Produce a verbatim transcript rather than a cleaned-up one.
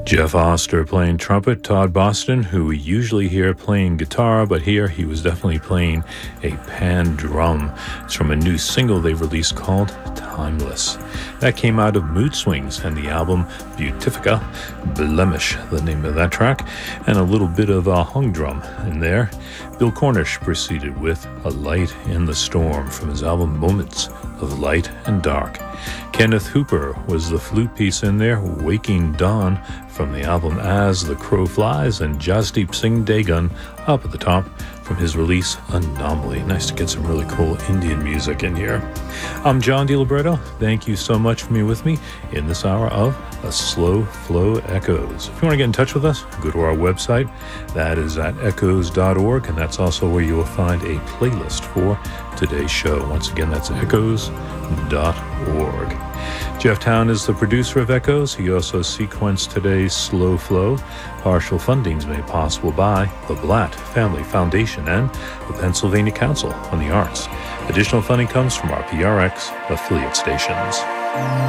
Jeff Oster playing trumpet, Todd Boston, who we usually hear playing guitar, but here he was definitely playing a pan drum. It's from a new single they released called Timeless. That came out of Mood Swings and the album Beautifica, Blemish, the name of that track, and a little bit of a hung drum in there. Bill Cornish proceeded with A Light in the Storm from his album Moments of Light and Dark. Kenneth Hooper was the flute piece in there, Waking Dawn from the album As the Crow Flies, and Jasdeep Singh Dagun up at the top from his release Anomaly. Nice to get some really cool Indian music in here. I'm John DiLibretto. Thank you so much for being with me in this hour of A Slow Flow Echoes. If you want to get in touch with us, go to our website. That is at echoes dot org, and that's also where you will find a playlist for today's show. Once again, that's echoes dot org. Jeff Town is the producer of Echoes. He also sequenced today's Slow Flow. Partial fundings made possible by the Blatt Family Foundation and the Pennsylvania Council on the Arts. Additional funding comes from our P R X affiliate stations.